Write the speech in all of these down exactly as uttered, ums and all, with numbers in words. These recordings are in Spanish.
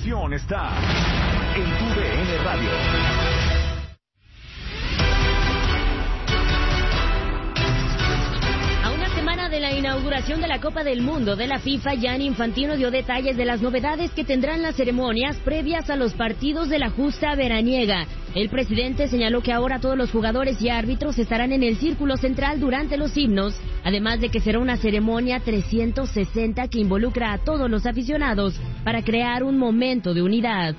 información está en tu D N Radio. De la inauguración de la Copa del Mundo de la FIFA, Gianni Infantino dio detalles de las novedades que tendrán las ceremonias previas a los partidos de la justa veraniega. El presidente señaló que ahora todos los jugadores y árbitros estarán en el círculo central durante los himnos, además de que será una ceremonia trescientos sesenta que involucra a todos los aficionados para crear un momento de unidad.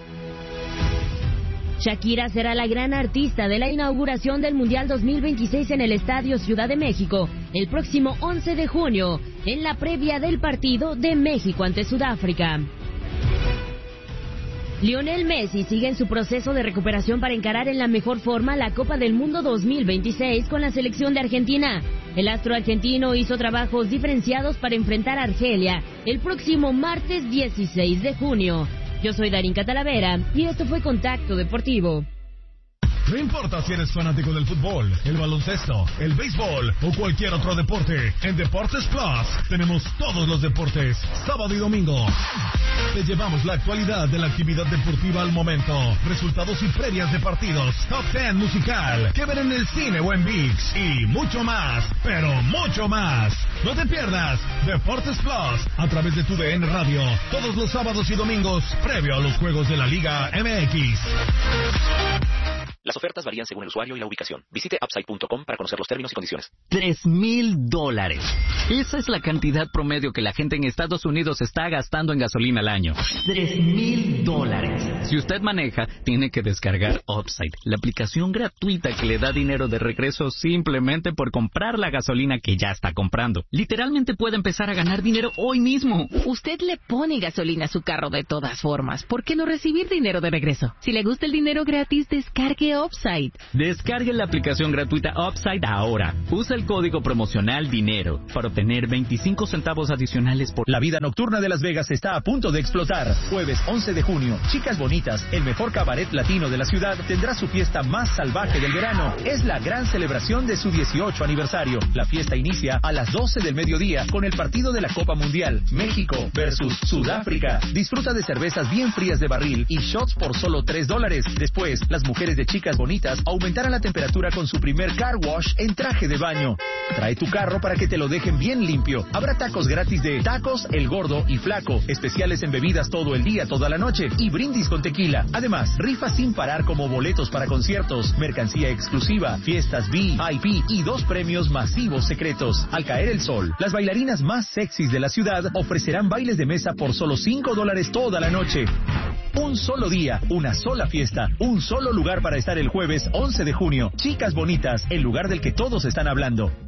Shakira será la gran artista de la inauguración del Mundial dos mil veintiséis en el Estadio Ciudad de México el próximo once de junio, en la previa del partido de México ante Sudáfrica. Lionel Messi sigue en su proceso de recuperación para encarar en la mejor forma la Copa del Mundo dos mil veintiséis con la selección de Argentina. El astro argentino hizo trabajos diferenciados para enfrentar a Argelia el próximo martes dieciséis de junio. Yo soy Darinka Talavera y esto fue Contacto Deportivo. No importa si eres fanático del fútbol, el baloncesto, el béisbol o cualquier otro deporte, en Deportes Plus tenemos todos los deportes, sábado y domingo. Te llevamos la actualidad de la actividad deportiva al momento, resultados y previas de partidos, top diez musical, que ver en el cine o en ViX y mucho más, pero mucho más. No te pierdas Deportes Plus a través de tu D N Radio, todos los sábados y domingos, previo a los juegos de la Liga M X. Las ofertas varían según el usuario y la ubicación. Visite upside punto com para conocer los términos y condiciones. Tres mil dólares. Esa es la cantidad promedio que la gente en Estados Unidos está gastando en gasolina al año. Tres mil dólares. Si usted maneja, tiene que descargar Upside, la aplicación gratuita que le da dinero de regreso simplemente por comprar la gasolina que ya está comprando. Literalmente puede empezar a ganar dinero hoy mismo. Usted le pone gasolina a su carro de todas formas. ¿Por qué no recibir dinero de regreso? Si le gusta el dinero gratis, descargue Upside. Descargue la aplicación gratuita Upside ahora. Usa el código promocional DINERO para obtener veinticinco centavos adicionales por... La vida nocturna de Las Vegas está a punto de explotar. Jueves once de junio, Chicas Bonitas, el mejor cabaret latino de la ciudad, tendrá su fiesta más salvaje del verano. Es la gran celebración de su dieciocho aniversario. La fiesta inicia a las doce del mediodía con el partido de la Copa Mundial, México versus Sudáfrica. Disfruta de cervezas bien frías de barril y shots por solo tres dólares. Después, las mujeres de Chicas Bonitas aumentarán la temperatura con su primer car wash en traje de baño. Trae tu carro para que te lo dejen bien limpio. Habrá tacos gratis de Tacos El Gordo y Flaco, especiales en bebidas todo el día, toda la noche y brindis con tequila. Además, rifas sin parar como boletos para conciertos, mercancía exclusiva, fiestas V I P y dos premios masivos secretos. Al caer el sol, las bailarinas más sexys de la ciudad ofrecerán bailes de mesa por solo cinco dólares toda la noche. Un solo día, una sola fiesta, un solo lugar para estar el jueves once de junio. Chicas Bonitas, el lugar del que todos están hablando.